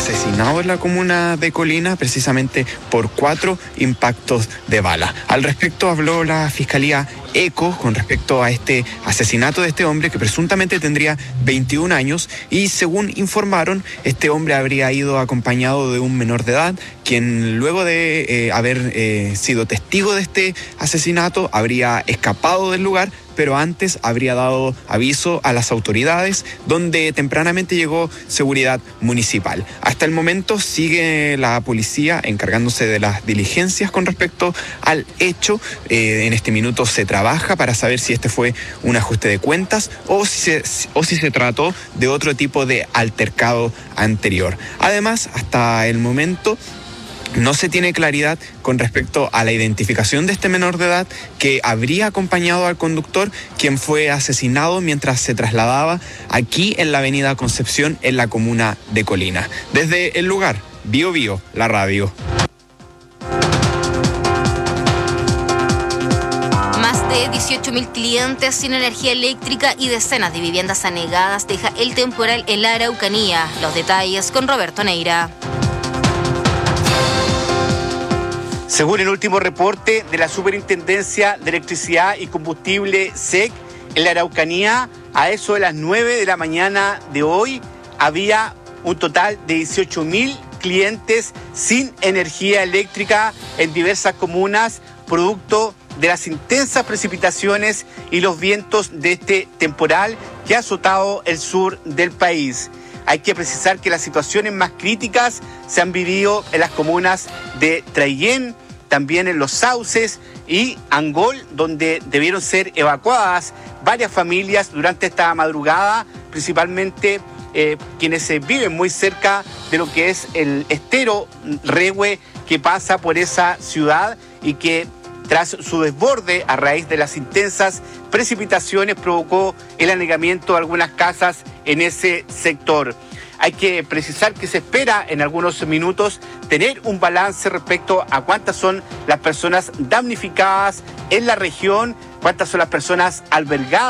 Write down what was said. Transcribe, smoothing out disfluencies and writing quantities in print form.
asesinado en la comuna de Colina precisamente por 4 impactos de bala. Al respecto habló la Fiscalía ECO con respecto a este asesinato de este hombre que presuntamente tendría 21 años y según informaron, este hombre habría ido acompañado de un menor de edad quien luego de haber sido testigo de este asesinato habría escapado del lugar, pero antes habría dado aviso a las autoridades, donde tempranamente llegó seguridad municipal. Hasta el momento sigue la policía encargándose de las diligencias con respecto al hecho. En este minuto se trabaja para saber si este fue un ajuste de cuentas o si se trató de otro tipo de altercado anterior. Además, hasta el momento no se tiene claridad con respecto a la identificación de este menor de edad que habría acompañado al conductor, quien fue asesinado mientras se trasladaba aquí en la avenida Concepción, en la comuna de Colina. Desde el lugar, Bio Bio, la radio. Más de 18.000 clientes sin energía eléctrica y decenas de viviendas anegadas deja el temporal en la Araucanía. Los detalles con Roberto Neira. Según el último reporte de la Superintendencia de Electricidad y Combustible SEC, en la Araucanía, a eso de las 9 de la mañana de hoy, había un total de 18.000 clientes sin energía eléctrica en diversas comunas, producto de las intensas precipitaciones y los vientos de este temporal que ha azotado el sur del país. Hay que precisar que las situaciones más críticas se han vivido en las comunas de Traillén, también en Los Sauces y Angol, donde debieron ser evacuadas varias familias durante esta madrugada, principalmente quienes viven muy cerca de lo que es el estero Rehue que pasa por esa ciudad y que tras su desborde a raíz de las intensas precipitaciones provocó el anegamiento de algunas casas en ese sector. Hay que precisar que se espera en algunos minutos tener un balance respecto a cuántas son las personas damnificadas en la región, cuántas son las personas albergadas